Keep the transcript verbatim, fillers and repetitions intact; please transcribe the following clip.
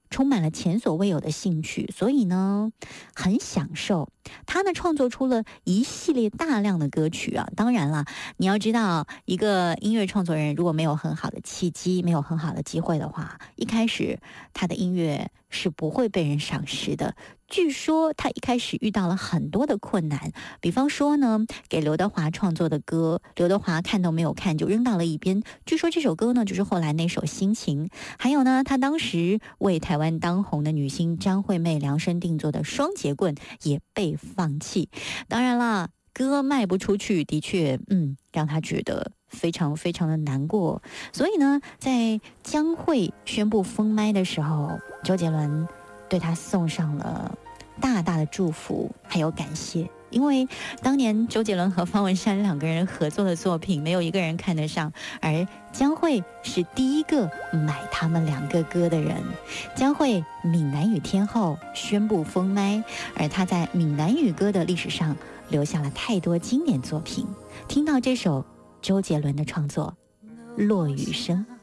充满了前所未有的兴趣，所以呢很享受。他呢创作出了一系列大量的歌曲啊。当然了，你要知道，一个音乐创作人如果没有很好的契机，没有很好的机会的话，一开始他的音乐是不会被人赏识的。据说他一开始遇到了很多的困难，比方说呢，给刘德华创作的歌，刘德华看都没有看就扔到了一边。据说这首歌呢，就是后来那首《心情》。还有呢，他当时为台湾当红的女星张惠妹量身定做的《双截棍》也被放弃。当然啦，歌卖不出去，的确，嗯，让他觉得非常非常的难过。所以呢，在江蕙宣布封麦的时候，周杰伦对他送上了大大的祝福还有感谢。因为当年周杰伦和方文山两个人合作的作品没有一个人看得上，而江蕙是第一个买他们两个歌的人。江蕙闽南语天后宣布封麦，而她在闽南语歌的历史上留下了太多经典作品。听到这首周杰伦的创作《落雨声》。